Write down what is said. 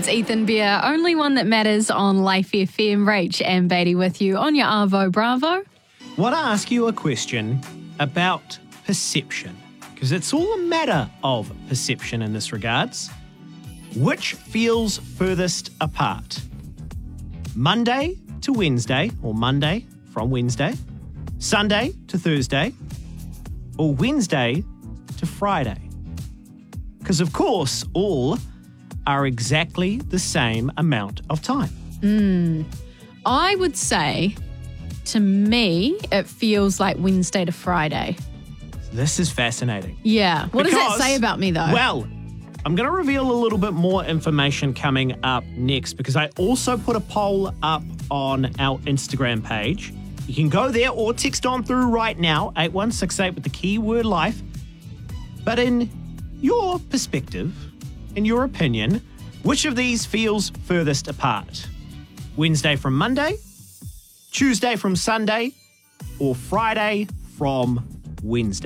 It's Ethan Beer, only one that matters on Life FM. Rach and Beatty with you on your Arvo Bravo. Want to ask you a question about perception, because it's all a matter of perception in this regards. Which feels furthest apart? Monday to Wednesday, or Monday from Wednesday, Sunday to Thursday, or Wednesday to Friday? Because, of course, all are exactly the same amount of time. I would say, to me, it feels like Wednesday to Friday. This is fascinating. Yeah. What does that Because, say about me, though? Well, I'm going to reveal a little bit more information coming up next, because I also put a poll up on our Instagram page. You can go there or text on through right now, 8168 with the keyword life. But in your perspective, in your opinion, which of these feels furthest apart? Wednesday from Monday, Tuesday from Sunday, or Friday from Wednesday?